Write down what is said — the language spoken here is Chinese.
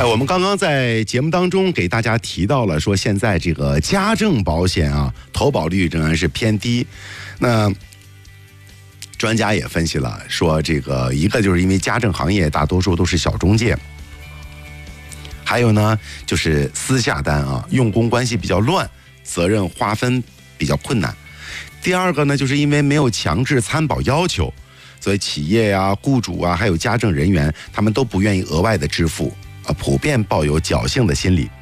我们刚刚在节目当中给大家提到了，说现在这个家政保险啊，投保率仍然是偏低。那专家也分析了，说这个一个就是因为家政行业大多数都是小中介，还有呢就是私下单啊，用工关系比较乱，责任划分比较困难。第二个呢，就是因为没有强制参保要求，所以企业呀、雇主啊，还有家政人员，他们都不愿意额外的支付，普遍抱有侥幸的心理。